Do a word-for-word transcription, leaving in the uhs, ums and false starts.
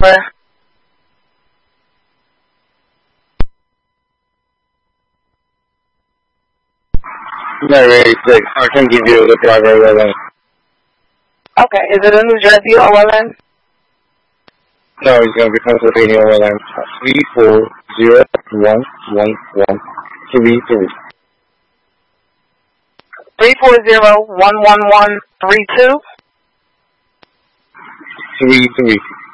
Not really sick. I can give you the driver license. Okay, is it a New Jersey O L N? No, it's going to be Pennsylvania O L N. three four zero one one one three three. three four zero one one one three two? three three.